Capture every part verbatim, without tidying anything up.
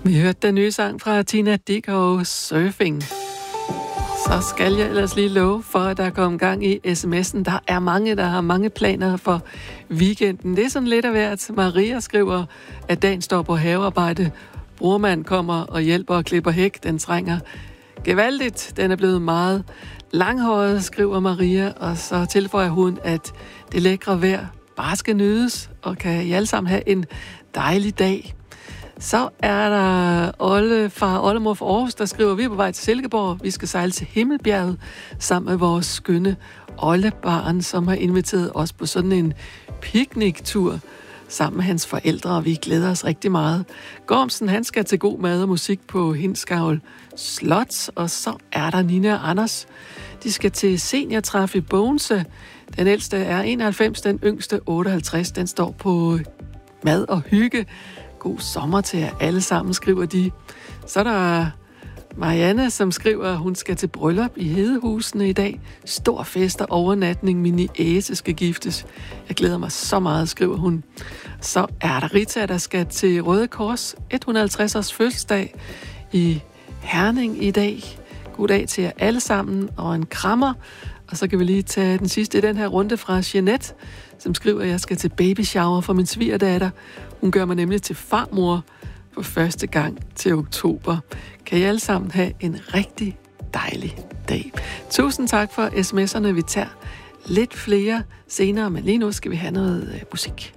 Vi hørte den nye sang fra Tina Dickow, Surfing. Så skal jeg ellers lige love for, at der er kommet gang i sms'en. Der er mange, der har mange planer for weekenden. Det er sådan lidt af hvert. Maria skriver, at dagen står på havearbejde. Brormand kommer og hjælper og klipper hæk. Den trænger gevaldigt. Den er blevet meget langhåret, skriver Maria. Og så tilføjer hun, at det lækre vejr bare skal nydes, og kan I alle sammen have en dejlig dag. Så er der Olle fra Oldemor fra Aarhus, der skriver, vi er på vej til Silkeborg. Vi skal sejle til Himmelbjerget sammen med vores skønne oldebarn, som har inviteret os på sådan en pikniktur sammen med hans forældre, og vi glæder os rigtig meget. Gormsen, han skal til god mad og musik på Hindsgavl Slot, og så er der Nina og Anders. De skal til seniortræf i Bogense. Den ældste er enoghalvfems, den yngste otteoghalvtreds. Den står på mad og hygge. God sommer til jer alle sammen, skriver de. Så er der Marianne, som skriver, at hun skal til bryllup i Hedehusene i dag. Stor fest og overnatning, min niece skal giftes. Jeg glæder mig så meget, skriver hun. Så er der Rita, der skal til Røde Kors et hundrede og halvtreds års fødselsdag i Herning i dag. God dag til jer alle sammen, og en krammer. Og så kan vi lige tage den sidste i den her runde fra Jeanette, som skriver, at jeg skal til baby shower for min svigerdatter. Hun gør mig nemlig til farmor for første gang til oktober. Kan I alle sammen have en rigtig dejlig dag. Tusind tak for sms'erne. Vi tager lidt flere senere, men lige nu skal vi have noget øh, musik.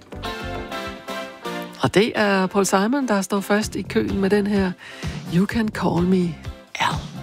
Og det er Paul Simon, der står først i køen med den her You Can Call Me Al.